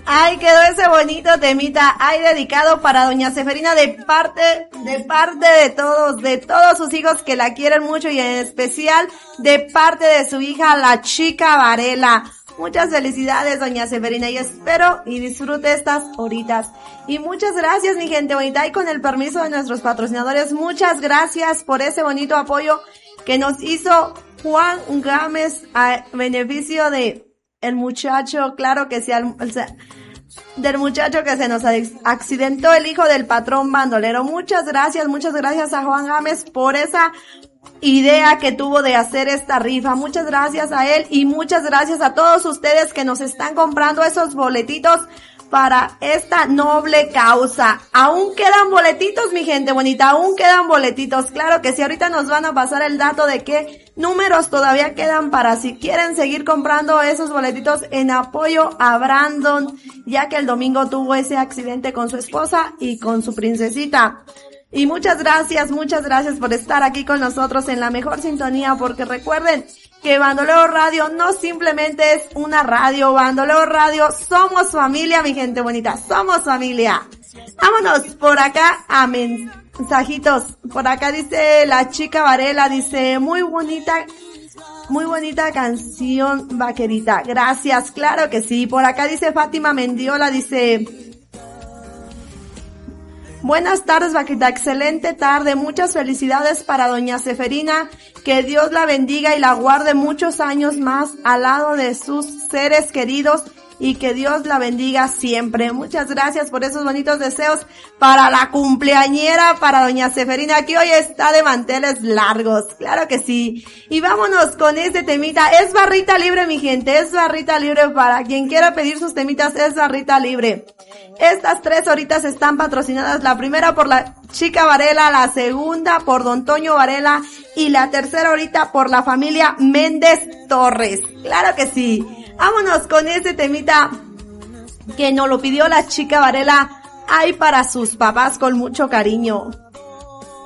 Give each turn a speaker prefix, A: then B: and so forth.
A: Ay, quedó ese bonito temita ahí dedicado para doña Seferina de parte de todos sus hijos que la quieren mucho y en especial de parte de su hija, la chica Varela. Muchas felicidades, doña Seferina, y espero y disfrute estas horitas. Y muchas gracias, mi gente bonita, y con el permiso de nuestros patrocinadores, muchas gracias por ese bonito apoyo que nos hizo Juan Gámez a beneficio de el muchacho, claro que sí, del muchacho que se nos accidentó, el hijo del patrón bandolero. Muchas gracias a Juan Gámez por esa idea que tuvo de hacer esta rifa. Muchas gracias a él y muchas gracias a todos ustedes que nos están comprando esos boletitos para esta noble causa. Aún quedan boletitos, mi gente bonita, aún quedan boletitos. Claro que sí, ahorita nos van a pasar el dato de qué números todavía quedan para si quieren seguir comprando esos boletitos en apoyo a Brandon, ya que el domingo tuvo ese accidente con su esposa y con su princesita. Y muchas gracias por estar aquí con nosotros en la mejor sintonía, porque recuerden que Bandolero Radio no simplemente es una radio, Bandolero Radio somos familia, mi gente bonita, somos familia. Vámonos por acá a mensajitos. Por acá dice la chica Varela, dice, muy bonita canción, vaquerita. Gracias, claro que sí. Por acá dice Fátima Mendiola, dice, buenas tardes, vaquita, excelente tarde, muchas felicidades para doña Seferina, que Dios la bendiga y la guarde muchos años más al lado de sus seres queridos y que Dios la bendiga siempre. Muchas gracias por esos bonitos deseos para la cumpleañera, para doña Seferina, que hoy está de manteles largos, claro que sí. Y vámonos con este temita, es barrita libre, mi gente, es barrita libre para quien quiera pedir sus temitas, es barrita libre. Estas 3 horitas están patrocinadas, la primera por la chica Varela, la segunda por don Toño Varela y la tercera horita por la familia Méndez Torres. Claro que sí. Vámonos con ese temita que nos lo pidió la chica Varela, ay, para sus papás con mucho cariño.